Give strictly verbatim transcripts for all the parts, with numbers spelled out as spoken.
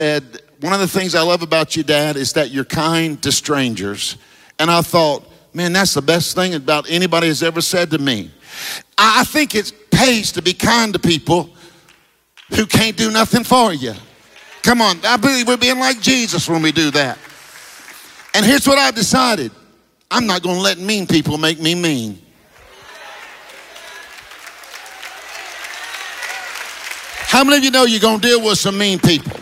Ed, one of the things I love about you, Dad, is that you're kind to strangers. And I thought, man, that's the best thing about anybody has ever said to me. I think it pays to be kind to people who can't do nothing for you. Come on, I believe we're being like Jesus when we do that. And here's what I've decided. I'm not going to let mean people make me mean. How many of you know you're going to deal with some mean people?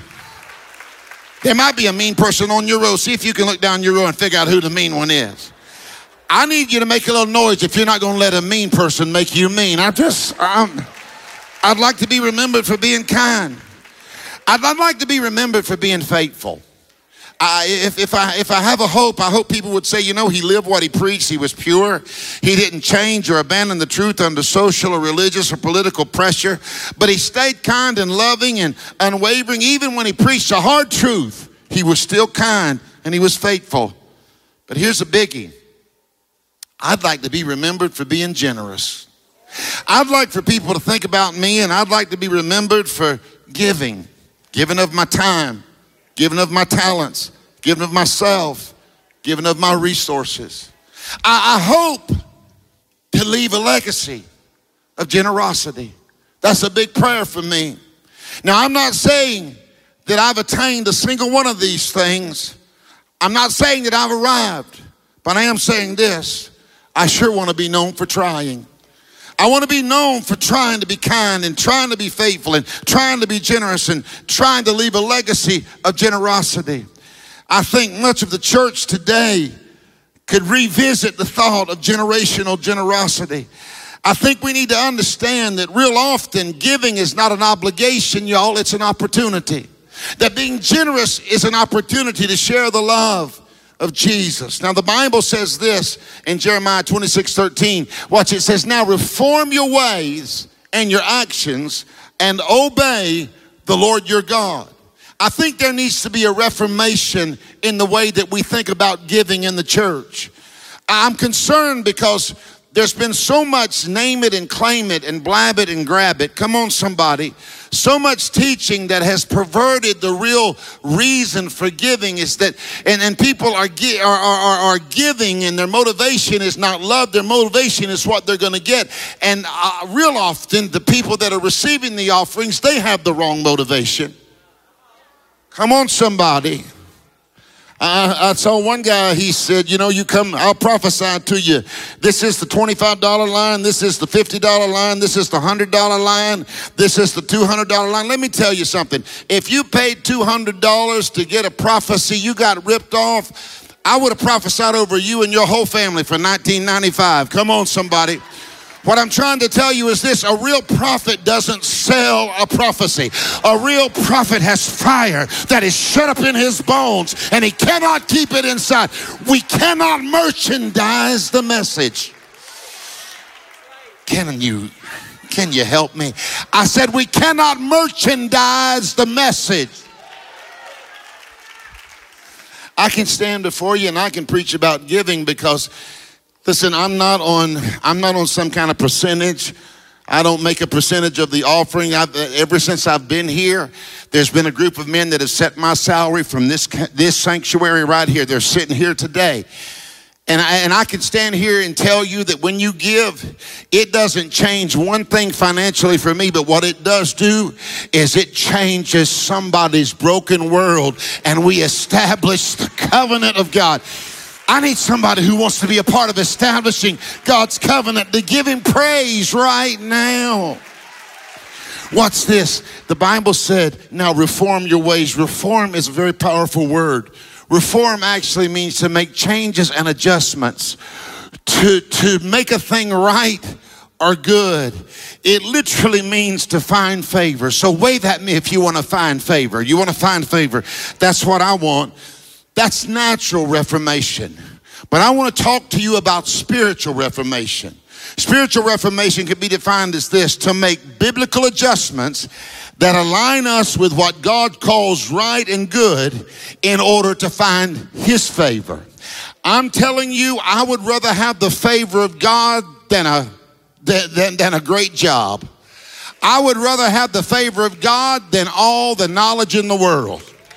There might be a mean person on your row. See if you can look down your row and figure out who the mean one is. I need you to make a little noise if you're not going to let a mean person make you mean. I just, I'm, I'd like to be remembered for being kind. I'd, I'd like to be remembered for being faithful. I, if, if, I, if I have a hope, I hope people would say, you know, he lived what he preached. He was pure. He didn't change or abandon the truth under social or religious or political pressure. But he stayed kind and loving and unwavering. Even when he preached a hard truth, he was still kind and he was faithful. But here's a biggie. I'd like to be remembered for being generous. I'd like for people to think about me, and I'd like to be remembered for giving, giving of my time, giving of my talents, giving of myself, giving of my resources. I, I hope to leave a legacy of generosity. That's a big prayer for me. Now, I'm not saying that I've attained a single one of these things. I'm not saying that I've arrived, but I am saying this. I sure want to be known for trying. I want to be known for trying to be kind and trying to be faithful and trying to be generous and trying to leave a legacy of generosity. I think much of the church today could revisit the thought of generational generosity. I think we need to understand that real often giving is not an obligation, y'all, it's an opportunity. That being generous is an opportunity to share the love of Jesus. Now the Bible says this in Jeremiah twenty-six thirteen. Watch, it says, now reform your ways and your actions and obey the Lord your God. I think there needs to be a reformation in the way that we think about giving in the church. I'm concerned because there's been so much name it and claim it and blab it and grab it. Come on, somebody. So much teaching that has perverted the real reason for giving is that, and, and people are, are, are, are giving and their motivation is not love. Their motivation is what they're going to get. And uh, real often the people that are receiving the offerings, they have the wrong motivation. Come on, somebody. I, I saw one guy, he said, you know, you come, I'll prophesy to you. This is the twenty-five dollar line. This is the fifty dollar line. This is the one hundred dollar line. This is the two hundred dollar line. Let me tell you something. If you paid two hundred dollars to get a prophecy, you got ripped off. I would have prophesied over you and your whole family for nineteen ninety-five. Come on, somebody. What I'm trying to tell you is this: a real prophet doesn't sell a prophecy. A real prophet has fire that is shut up in his bones and he cannot keep it inside. We cannot merchandise the message. Can you, can you help me? I said we cannot merchandise the message. I can stand before you and I can preach about giving because, listen, I'm not on, I'm not on some kind of percentage. I don't make a percentage of the offering. I've, ever since I've been here, there's been a group of men that have set my salary from this, this sanctuary right here. They're sitting here today. And I, and I can stand here and tell you that when you give, it doesn't change one thing financially for me, but what it does do is it changes somebody's broken world and we establish the covenant of God. I need somebody who wants to be a part of establishing God's covenant to give him praise right now. Watch this. The Bible said, now reform your ways. Reform is a very powerful word. Reform actually means to make changes and adjustments, to, to make a thing right or good. It literally means to find favor. So wave at me if you want to find favor. You want to find favor. That's what I want. That's natural reformation. But I want to talk to you about spiritual reformation. Spiritual reformation can be defined as this: to make biblical adjustments that align us with what God calls right and good in order to find his favor. I'm telling you, I would rather have the favor of God than a, than, than a great job. I would rather have the favor of God than all the knowledge in the world.